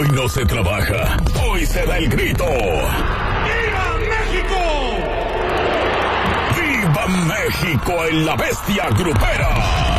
Hoy no se trabaja, hoy se da el grito. ¡Viva México! ¡Viva México en la bestia grupera!